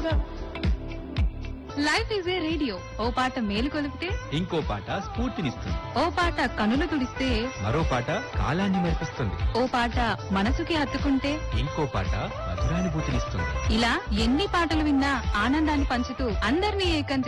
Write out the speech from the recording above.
తప్పకుండా. Life is a radio, ఓ పాట మేలు కొలిపితే ఇంకో పాట స్ఫూర్తినిస్తుంది. ఓ పాట కనులు తుడిస్తే మరో పాట కాలాన్ని మెరిపిస్తుంది. ఓ పాట మనసుకి హత్తుకుంటే ఇంకో పాట మధురానుభూతినిస్తుంది. ఇలా ఎన్ని పాటలు విన్నా ఆనందాన్ని పంచుతూ అందరినీ ఏకం